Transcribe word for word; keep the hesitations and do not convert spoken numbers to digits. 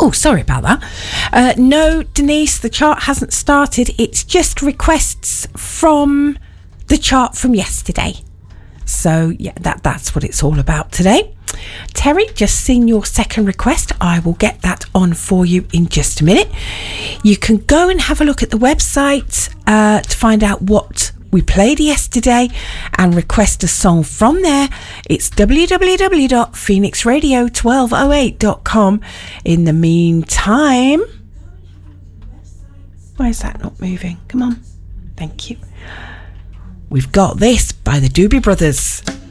Oh, sorry about that. Uh, no, Denise, the chart hasn't started. It's just requests from the chart from yesterday. So, yeah, that that's what it's all about today. Terry, just seen your second request. I will get that on for you in just a minute. You can go and have a look at the website uh, to find out what we played yesterday and request a song from there. It's w w w dot phoenix radio twelve oh eight dot com. In the meantime, why is that not moving? Come on. Thank you. We've got this by the Doobie Brothers.